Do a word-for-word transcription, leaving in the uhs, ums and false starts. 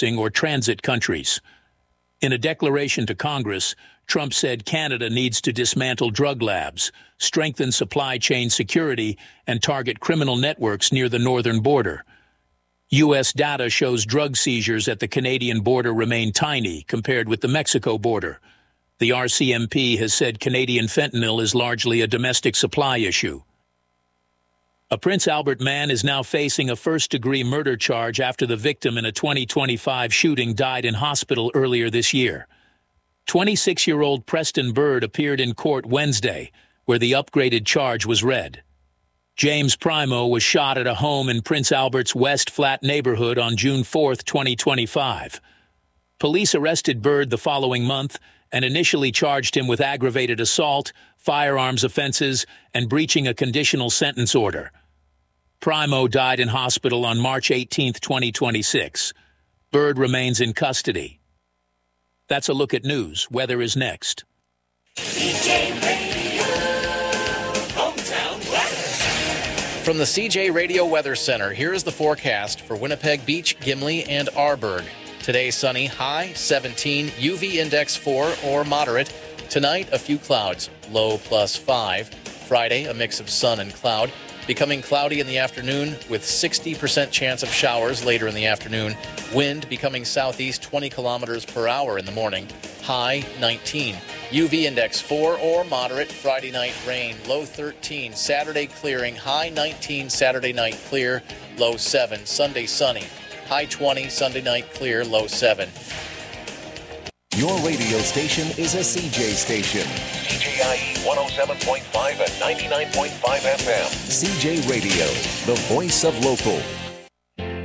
sourcing or transit countries. In a declaration to Congress, Trump said Canada needs to dismantle drug labs, strengthen supply chain security, and target criminal networks near the northern border. U S data shows drug seizures at the Canadian border remain tiny compared with the Mexico border. The R C M P has said Canadian fentanyl is largely a domestic supply issue. A Prince Albert man is now facing a first-degree murder charge after the victim in a twenty twenty-five shooting died in hospital earlier this year. twenty-six-year-old Preston Bird appeared in court Wednesday, where the upgraded charge was read. James Primo was shot at a home in Prince Albert's West Flat neighborhood on June fourth, twenty twenty-five. Police arrested Bird the following month and initially charged him with aggravated assault, firearms offenses, and breaching a conditional sentence order. Primo died in hospital on March eighteenth, twenty twenty-six. Bird remains in custody. That's a look at news. Weather is next. C J Radio, hometown weather. From the C J Radio Weather Center, here is the forecast for Winnipeg Beach, Gimli, and Arborg. Today, sunny, high seventeen, U V index four or moderate. Tonight, a few clouds, low plus five. Friday, a mix of sun and cloud. Becoming cloudy in the afternoon with sixty percent chance of showers later in the afternoon. Wind becoming southeast twenty kilometers per hour in the morning. High nineteen. U V index four or moderate. Friday night rain. Low thirteen. Saturday clearing. High nineteen. Saturday night clear. Low seven. Sunday sunny. High twenty. Sunday night clear. Low seven. Your radio station is a C J station. C J I E one oh seven point five and ninety-nine point five F M. C J Radio, the voice of local.